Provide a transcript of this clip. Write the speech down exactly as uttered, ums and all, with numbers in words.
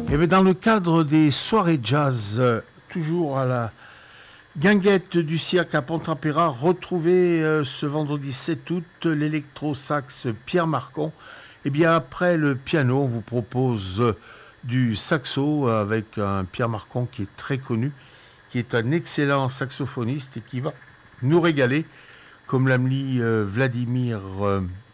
Et bien dans le cadre des soirées jazz, euh, toujours à la guinguette du cirque à Pont-Ampéra, retrouvez euh, ce vendredi sept août l'électro-sax Pierre Marcon. Et bien après le piano, on vous propose euh, du saxo avec un Pierre Marcon qui est très connu, qui est un excellent saxophoniste et qui va nous régaler, comme l'a dit euh, Vladimir euh,